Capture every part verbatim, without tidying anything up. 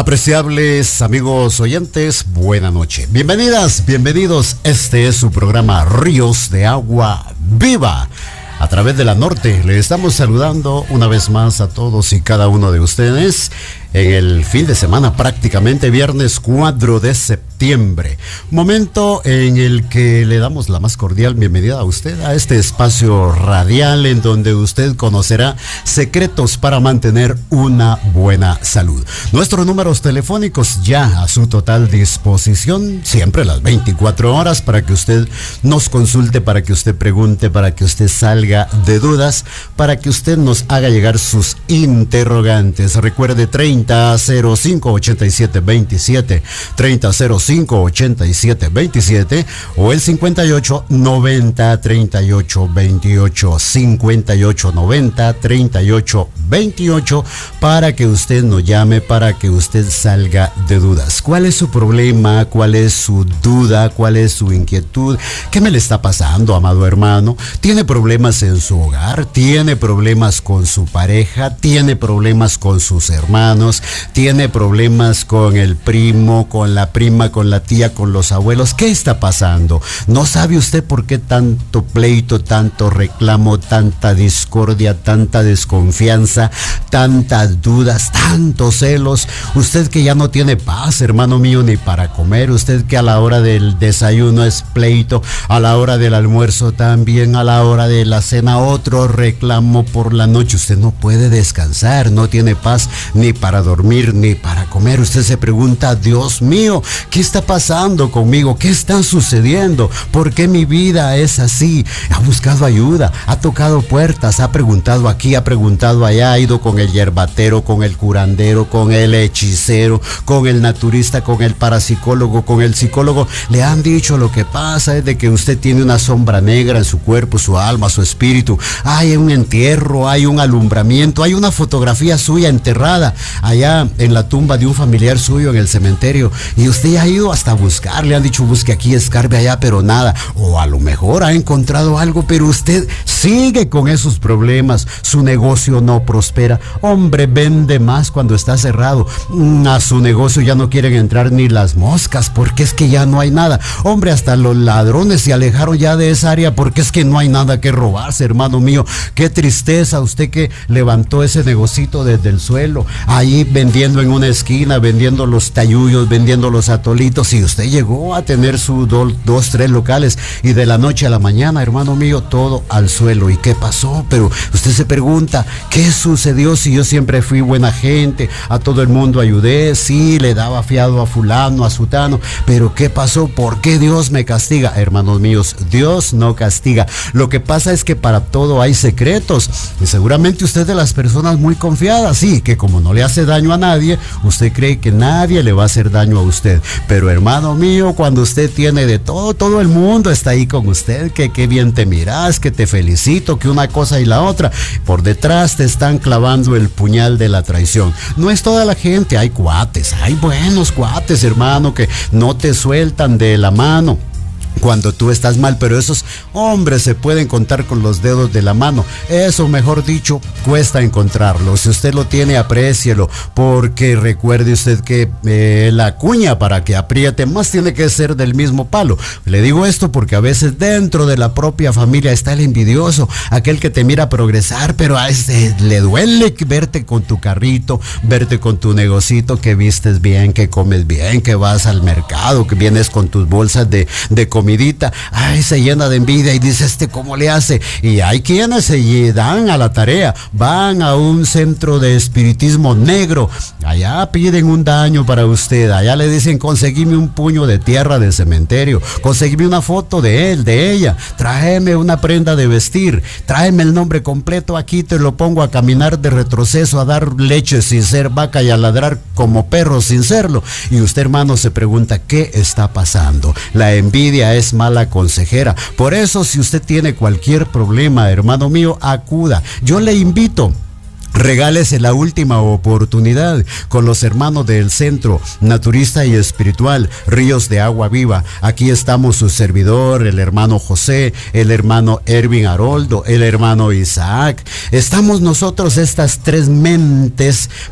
Apreciables amigos oyentes, buena noche. Bienvenidas, bienvenidos. Este es su programa Ríos de Agua Viva. A través de la Norte, le estamos saludando una vez más a todos y cada uno de ustedes en el fin de semana, prácticamente viernes cuatro de septiembre. Momento en el que le damos la más cordial bienvenida a usted a este espacio radial en donde usted conocerá secretos para mantener una buena salud. Nuestros números telefónicos ya a su total disposición, siempre las veinticuatro horas, para que usted nos consulte, para que usted pregunte, para que usted salga de dudas, para que usted nos haga llegar sus interrogantes. Recuerde treinta cero cinco ochenta y siete veintisiete, treinta cero cinco ochenta y siete veintisiete o el cincuenta y ocho noventa treinta y ocho veintiocho, cincuenta y ocho noventa treinta y ocho veintiocho, para que usted nos llame, para que usted salga de dudas. ¿Cuál es su problema? ¿Cuál es su duda? ¿Cuál es su inquietud? ¿Qué me le está pasando, amado hermano? ¿Tiene problemas en su hogar? ¿Tiene problemas con su pareja? ¿Tiene problemas con sus hermanos? ¿Tiene problemas con el primo, con la prima, con la tía, con los abuelos? ¿Qué está pasando? ¿No sabe usted por qué tanto pleito, tanto reclamo, tanta discordia, tanta desconfianza, tantas dudas, tantos celos? Usted que ya no tiene paz, hermano mío, ni para comer. Usted que a la hora del desayuno es pleito, a la hora del almuerzo también, a la hora de la cena otro reclamo, por la noche usted no puede descansar, no tiene paz ni para dormir ni para comer. Usted se pregunta: Dios mío, ¿qué está pasando conmigo? ¿Qué está sucediendo? ¿Por qué mi vida es así? Ha buscado ayuda, ha tocado puertas, ha preguntado aquí, ha preguntado allá, ha ido con el yerbatero, con el curandero, con el hechicero, con el naturista, con el parapsicólogo, con el psicólogo. Le han dicho: lo que pasa es de que usted tiene una sombra negra en su cuerpo, su alma, su espíritu. Hay un entierro, hay un alumbramiento, hay una fotografía suya enterrada allá en la tumba de un familiar suyo en el cementerio, y usted ha ido hasta buscar, le han dicho: busque aquí, escarbe allá, pero nada. O a lo mejor ha encontrado algo, pero usted sigue con esos problemas. Su negocio no prospera. Hombre, vende más cuando está cerrado. A su negocio ya no quieren entrar ni las moscas, porque es que ya no hay nada. Hombre, hasta los ladrones se alejaron ya de esa área, porque es que no hay nada que robarse, hermano mío. Qué tristeza, usted que levantó ese negocito desde el suelo, ahí vendiendo en una esquina, vendiendo los tayuyos, vendiendo los atolitos, y usted llegó a tener sus do, dos, tres locales, y de la noche a la mañana, hermano mío, todo al suelo. ¿Y qué pasó? Pero usted se pregunta: ¿qué sucedió si yo siempre fui buena gente? A todo el mundo ayudé, sí, le daba fiado a fulano, a sutano, pero ¿qué pasó? ¿Por qué Dios me castiga? Hermanos míos, Dios no castiga. Lo que pasa es que para todo hay secretos, y seguramente usted es de las personas muy confiadas, sí, que como no le hace daño a nadie, usted cree que nadie le va a hacer daño a usted. Pero hermano mío, cuando usted tiene de todo, todo el mundo está ahí con usted, que qué bien te miras, que te felicito, que una cosa y la otra, por detrás te están clavando el puñal de la traición. No es toda la gente, hay cuates, hay buenos cuates, hermano, que no te sueltan de la mano cuando tú estás mal, pero esos hombres se pueden contar con los dedos de la mano. Eso, mejor dicho, cuesta encontrarlo. Si usted lo tiene, aprécielo, porque recuerde usted que eh, la cuña, para que apriete más, tiene que ser del mismo palo. Le digo esto porque a veces dentro de la propia familia está el envidioso, aquel que te mira progresar, pero a este le duele verte con tu carrito, verte con tu negocito, que vistes bien, que comes bien, que vas al mercado, que vienes con tus bolsas de, de comida comidita. Ay, se llena de envidia y dice: este cómo le hace. Y hay quienes se dan a la tarea, van a un centro de espiritismo negro, allá piden un daño para usted, allá le dicen: conseguime un puño de tierra del cementerio, conseguime una foto de él, de ella, tráeme una prenda de vestir, tráeme el nombre completo, aquí te lo pongo a caminar de retroceso, a dar leche sin ser vaca y a ladrar como perro sin serlo. Y usted, hermano, se pregunta: ¿qué está pasando? La envidia es mala consejera. Por eso, si usted tiene cualquier problema, hermano mío, acuda. Yo le invito Regálese la última oportunidad con los hermanos del Centro Naturista y Espiritual Ríos de Agua Viva. Aquí estamos su servidor, el hermano José, el hermano Erwin Haroldo, el hermano Isaac. Estamos nosotros, estas tres mentes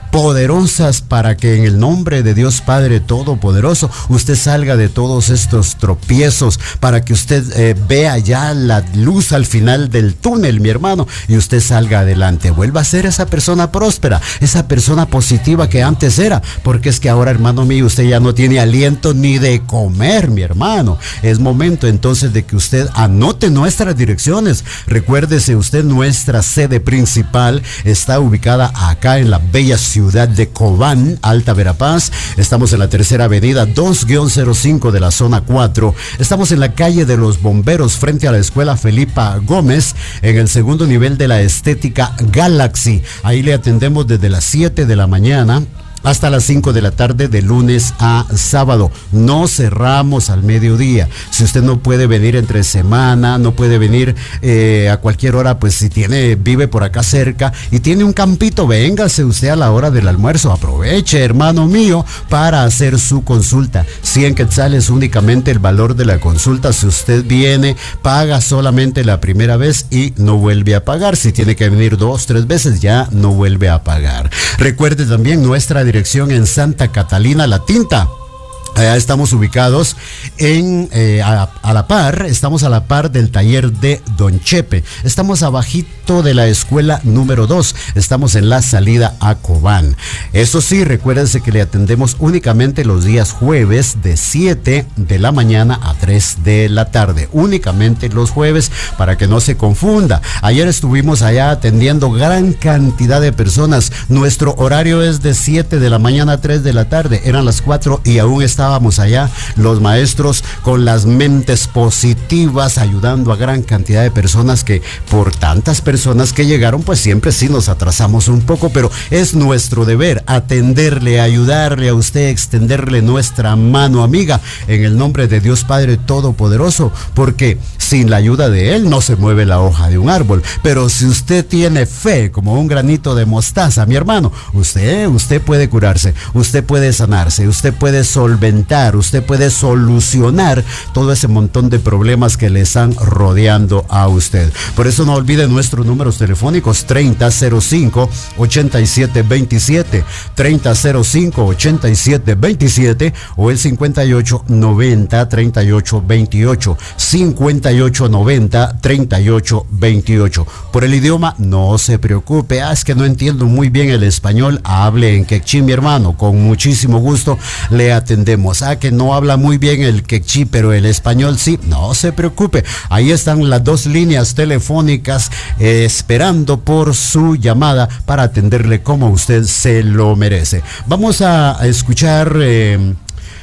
poderosas para que en el nombre de Dios Padre Todopoderoso usted salga de todos estos tropiezos, para que usted eh, vea ya la luz al final del túnel, mi hermano, y usted salga adelante, vuelva a ser esa persona próspera, esa persona positiva que antes era, porque es que ahora, hermano mío, usted ya no tiene aliento ni de comer, mi hermano. Es momento entonces de que usted anote nuestras direcciones. Recuérdese usted, nuestra sede principal está ubicada acá en la bella ciudad de Cobán, Alta Verapaz. Estamos en la tercera avenida dos guión cero cinco de la zona cuatro. Estamos en la calle de los Bomberos, frente a la escuela Felipa Gómez, en el segundo nivel de la Estética Galaxy. Ahí le atendemos desde las siete de la mañana hasta las cinco de la tarde, de lunes a sábado. No cerramos al mediodía. Si usted no puede venir entre semana, no puede venir eh, a cualquier hora, pues si tiene, vive por acá cerca y tiene un campito, véngase usted a la hora del almuerzo. Aproveche, hermano mío, para hacer su consulta. cien quetzales únicamente el valor de la consulta. Si usted viene, paga solamente la primera vez y no vuelve a pagar. Si tiene que venir dos, tres veces, ya no vuelve a pagar. Recuerde también nuestra dirección en Santa Catalina La Tinta. Allá estamos ubicados en eh, a, a la par, estamos a la par del taller de Don Chepe. Estamos abajito de la escuela número dos. Estamos en la salida a Cobán. Eso sí, recuérdense que le atendemos únicamente los días jueves de siete de la mañana a tres de la tarde. Únicamente los jueves, para que no se confunda. Ayer estuvimos allá atendiendo gran cantidad de personas. Nuestro horario es de siete de la mañana a tres de la tarde. Eran las cuatro y aún está estábamos allá, los maestros con las mentes positivas, ayudando a gran cantidad de personas, que por tantas personas que llegaron, pues siempre sí nos atrasamos un poco, pero es nuestro deber atenderle, ayudarle a usted, extenderle nuestra mano amiga en el nombre de Dios Padre Todopoderoso, porque sin la ayuda de Él no se mueve la hoja de un árbol. Pero si usted tiene fe como un granito de mostaza, mi hermano, usted, usted puede curarse, usted puede sanarse, usted puede solventar, usted puede solucionar todo ese montón de problemas que le están rodeando a usted. Por eso no olvide nuestros números telefónicos: treinta cero cinco ochenta y siete veintisiete, treinta cero cinco ochenta y siete veintisiete, o el cincuenta y ocho noventa treinta y ocho veintiocho, cincuenta y ocho noventa treinta y ocho veintiocho. Por el idioma, no se preocupe. Ah, es que no entiendo muy bien el español. Hable en quechí, mi hermano, con muchísimo gusto le atendemos. Ah, que no habla muy bien el quechí, pero el español sí, no se preocupe. Ahí están las dos líneas telefónicas eh, esperando por su llamada para atenderle como usted se lo merece. Vamos a, a escuchar eh,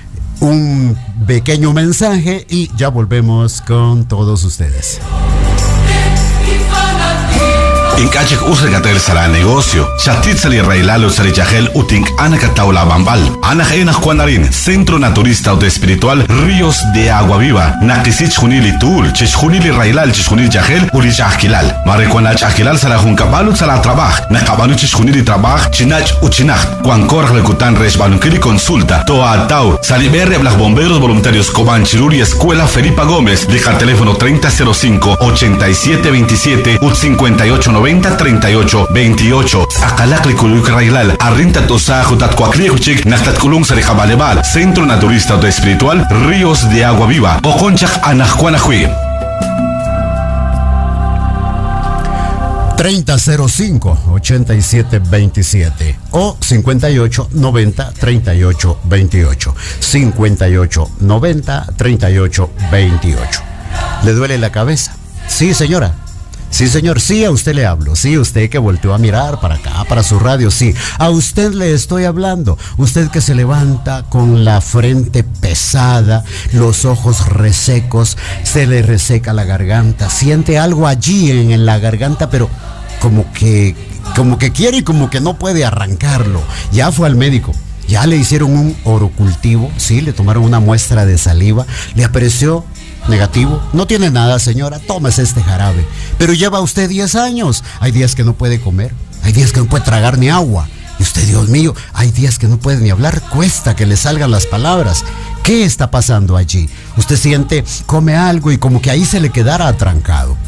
un pequeño mensaje y ya volvemos con todos ustedes. Inkachik usagatel sara negocio. Shatit sali railalo sali jahel utink anakataula bambal. Anajena Juanarin, Centro Naturista o Espiritual Ríos de Agua Viva. Nakisich junili tul, chis junili railal, chis junili jahel, uli jahkilal. Marecuana jahkilal sala junkabalu sala trabaj. Nakabanu chis junili trabaj, chinach uchinach. Cuancor lecutan resbalunkiri consulta. Toa tau, saliberre blas bomberos voluntarios Cobán Chiruri Escuela Felipa Gómez. Deja teléfono treinta cero cinco ochenta y siete veintisiete ut cincuenta y ocho noventa treinta y ocho veintiocho. Akalakli kuluk railal. Arrinta tosa jutat cuacliuchik. Naktat kulung sarijabalebal. Centro Naturista o Espiritual Ríos de Agua Viva. Oconchak anajcuanahui. treinta cero cinco ochenta y siete veintisiete o cincuenta y ocho noventa treinta y ocho veintiocho. cincuenta y ocho noventa treinta y ocho veintiocho. ¿Le duele la cabeza? Sí, señora. Sí, señor, sí, a usted le hablo. Sí, usted que volteó a mirar para acá, para su radio, sí. A usted le estoy hablando. Usted que se levanta con la frente pesada, los ojos resecos, se le reseca la garganta, siente algo allí en, en la garganta, pero como que, como que quiere y como que no puede arrancarlo. Ya fue al médico. Ya le hicieron un orocultivo, sí, le tomaron una muestra de saliva, le apareció negativo. No tiene nada, señora, tómese este jarabe. Pero lleva usted diez años. Hay días que no puede comer, hay días que no puede tragar ni agua. Y usted, Dios mío, hay días que no puede ni hablar, cuesta que le salgan las palabras. ¿Qué está pasando allí? Usted siente, come algo y como que ahí se le quedara atrancado.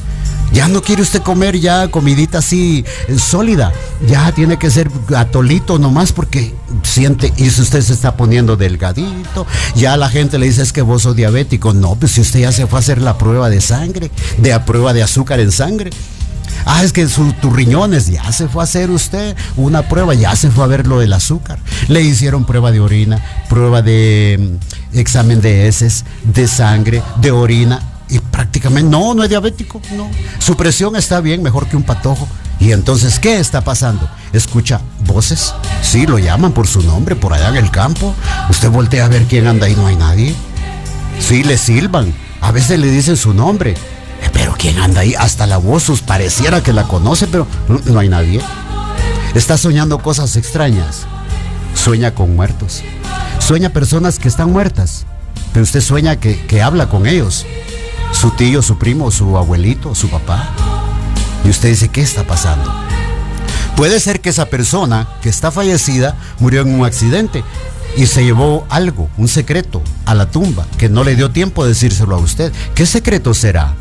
Ya no quiere usted comer ya comidita así eh, sólida. Ya tiene que ser atolito nomás porque siente, y si usted se está poniendo delgadito, ya la gente le dice es que vos sos diabético. No, pues si usted ya se fue a hacer la prueba de sangre, de la prueba de azúcar en sangre. Ah, es que su, tus riñones, ya se fue a hacer usted una prueba, ya se fue a ver lo del azúcar. Le hicieron prueba de orina, prueba de mm, examen de heces, de sangre, de orina. Y prácticamente, no, no es diabético, no. Su presión está bien, mejor que un patojo. Y entonces, ¿qué está pasando? Escucha voces, sí, lo llaman por su nombre, por allá en el campo. Usted voltea a ver quién anda ahí, no hay nadie. Sí, le silban, a veces le dicen su nombre. Pero ¿quién anda ahí? Hasta la voz, sus pareciera que la conoce, pero no, no hay nadie. Está soñando cosas extrañas. Sueña con muertos. Sueña personas que están muertas. Pero usted sueña que, que habla con ellos. Su tío, su primo, su abuelito, su papá. Y usted dice, ¿qué está pasando? Puede ser que esa persona que está fallecida murió en un accidente y se llevó algo, un secreto, a la tumba, que no le dio tiempo de decírselo a usted. ¿Qué secreto será?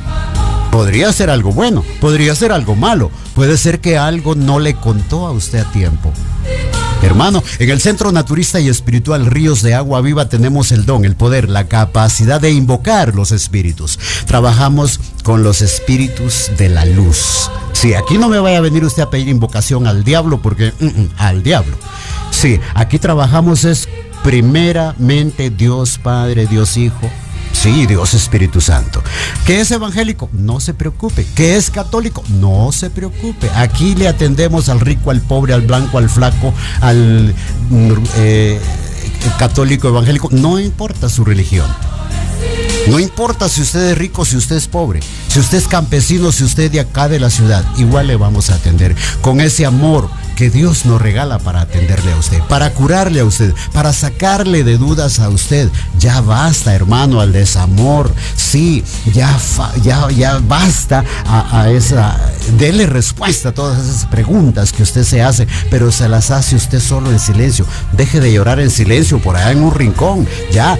Podría ser algo bueno, podría ser algo malo, puede ser que algo no le contó a usted a tiempo. Hermano, en el Centro Naturista y Espiritual Ríos de Agua Viva tenemos el don, el poder, la capacidad de invocar los espíritus. Trabajamos con los espíritus de la luz. Sí, aquí no me vaya a venir usted a pedir invocación al diablo, porque mm, mm, al diablo. Sí, aquí trabajamos es primeramente Dios Padre, Dios Hijo. Sí, Dios Espíritu Santo. ¿Qué es evangélico? No se preocupe. ¿Qué es católico? No se preocupe. Aquí le atendemos al rico, al pobre, al blanco, al flaco, al eh, católico, evangélico. No importa su religión. No importa si usted es rico, si usted es pobre, si usted es campesino, si usted es de acá de la ciudad, igual le vamos a atender con ese amor que Dios nos regala para atenderle a usted, para curarle a usted, para sacarle de dudas a usted. Ya basta, hermano, al desamor. Sí, ya, fa, ya, ya basta a, a esa. Dele respuesta a todas esas preguntas que usted se hace, pero se las hace usted solo en silencio. Deje de llorar en silencio por allá en un rincón. Ya,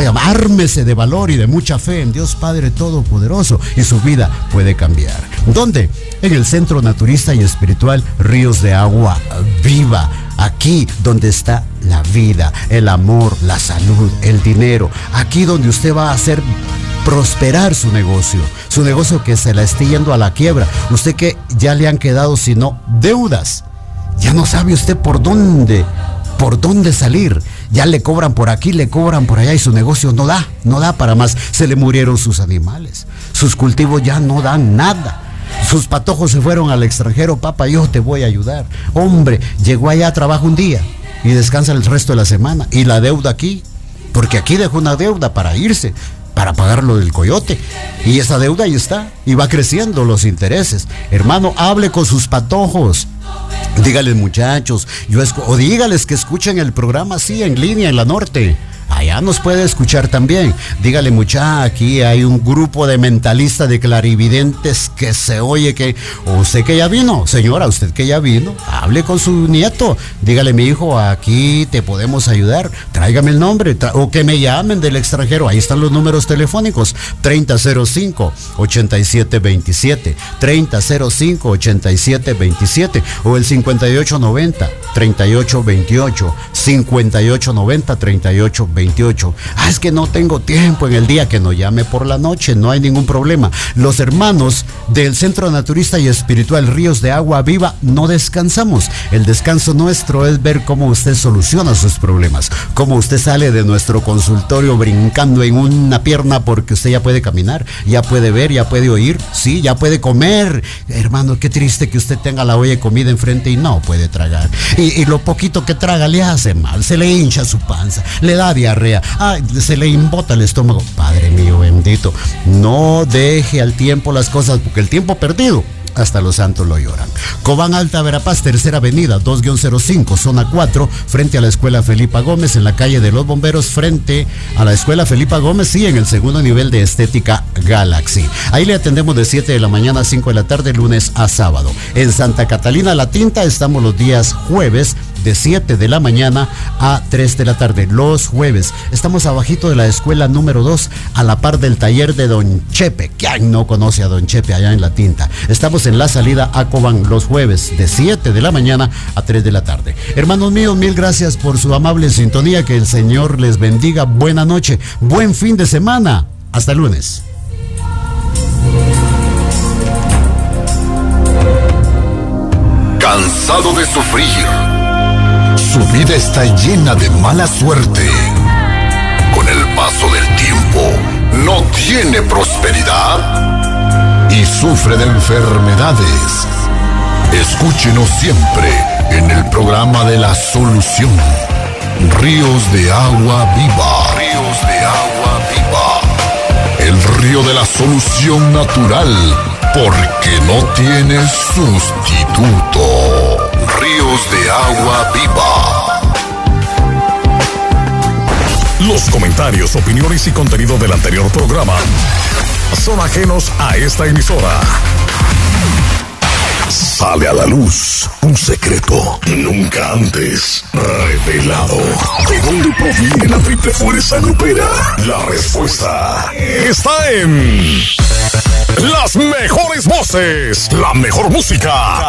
ármese de valor y de mucha fe en Dios Padre Todopoderoso y su vida puede cambiar. ¿Dónde? En el Centro Naturista y Espiritual Ríos de Agua Viva. Aquí donde está la vida, el amor, la salud, el dinero. Aquí donde usted va a hacer prosperar su negocio. Su negocio que se la esté yendo a la quiebra. Usted que ya le han quedado sino deudas. Ya no sabe usted por dónde, por dónde salir. Ya le cobran por aquí, le cobran por allá y su negocio no da, no da para más. Se le murieron sus animales. Sus cultivos ya no dan nada. Sus patojos se fueron al extranjero. Papá, yo te voy a ayudar. Hombre, llegó allá, trabaja un día y descansa el resto de la semana. Y la deuda aquí, porque aquí dejó una deuda para irse, para pagar lo del coyote. Y esa deuda ahí está, y va creciendo los intereses. Hermano, hable con sus patojos. Dígales, muchachos, yo escu- o dígales que escuchen el programa así en línea en la norte. Allá nos puede escuchar también. Dígale, muchacha, aquí hay un grupo de mentalistas, de clarividentes que se oye que... O usted que ya vino, señora, usted que ya vino, hable con su nieto. Dígale, mi hijo, aquí te podemos ayudar. Tráigame el nombre, tra- o que me llamen del extranjero. Ahí están los números telefónicos. treinta cero cinco, ochenta y siete veintisiete. treinta cero cinco, ochenta y siete veintisiete. O el cincuenta y ocho noventa, treinta y ocho veintiocho. cincuenta y ocho noventa, treinta y ocho veintiocho. Ah, es que no tengo tiempo en el día. Que no llame por la noche, no hay ningún problema. Los hermanos del Centro Naturista y Espiritual Ríos de Agua Viva no descansamos. El descanso nuestro es ver cómo usted soluciona sus problemas, cómo usted sale de nuestro consultorio brincando en una pierna porque usted ya puede caminar, ya puede ver, ya puede oír, sí, ya puede comer. Hermano, qué triste que usted tenga la olla de comida enfrente y no puede tragar. Y, y lo poquito que traga le hace mal, se le hincha su panza, le da diarrea, ah, se le imbota el estómago. Padre mío bendito, no deje al tiempo las cosas, porque el tiempo perdido hasta los santos lo lloran. Cobán Alta Verapaz, Tercera Avenida, dos guión cero cinco, zona cuatro, frente a la Escuela Felipa Gómez, en la calle de los Bomberos, frente a la Escuela Felipa Gómez, sí, en el segundo nivel de Estética Galaxy. Ahí le atendemos de siete de la mañana a cinco de la tarde, lunes a sábado. En Santa Catalina La Tinta estamos los días jueves de siete de la mañana a tres de la tarde. Los jueves estamos abajito de la escuela número dos, a la par del taller de Don Chepe. ¿Quién no conoce a Don Chepe allá en La Tinta? Estamos en la salida a Cobán los jueves de siete de la mañana a tres de la tarde. Hermanos míos, mil gracias por su amable sintonía. Que el Señor les bendiga. Buena noche, buen fin de semana. Hasta el lunes. Cansado de sufrir, su vida está llena de mala suerte. Con el paso del tiempo, no tiene prosperidad y sufre de enfermedades. Escúchenos siempre en el programa de la solución. Ríos de agua viva. Ríos de agua viva. El río de la solución natural, porque no tiene sustituto. Ríos de agua viva. Los comentarios, opiniones y contenido del anterior programa son ajenos a esta emisora. Sale a la luz un secreto nunca antes revelado. ¿De dónde proviene la triple fuerza grupera? La respuesta está en las mejores voces, la mejor música.